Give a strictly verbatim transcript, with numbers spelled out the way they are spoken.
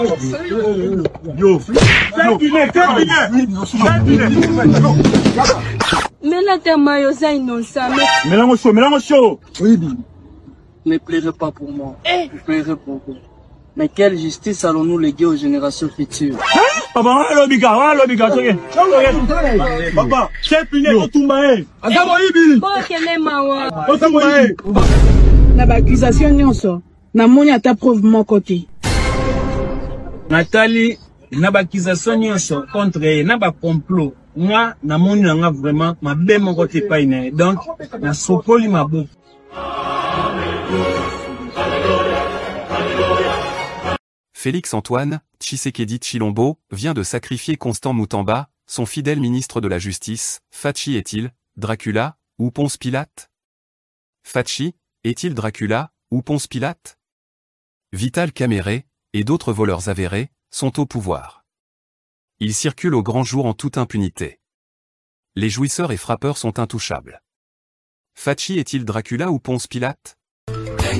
Yo, mais là, t'es maillot, innocent. mélange chaud, mélange chaud. Oui, Ne pleurez pas pour moi. Vous pleurez pour vous. Mais quelle justice allons-nous léguer aux générations futures? papa, on a l'obiga, on a l'obiga, papa, c'est puni, on tombe. Agamo ibi. Bon, quel est ma On tombe. Na ba accusation nyonso. Na moni ata preuve mon côté. Nathalie, na ba accusation nyonso contre elle, na ba complot. Moi, na moni nga vraiment ma be mon côté pas ine. Donc, na sopoli ma bouffe. Félix-Antoine Tshisekedi Tshilombo vient de sacrifier Constant Moutamba, son fidèle ministre de la Justice. Fachi est-il Dracula ou Ponce Pilate? Fachi est-il Dracula ou Ponce Pilate? Vital Kamerhe et d'autres voleurs avérés sont au pouvoir. Ils circulent au grand jour en toute impunité. Les jouisseurs et frappeurs sont intouchables. Fachi est-il Dracula ou Ponce Pilate?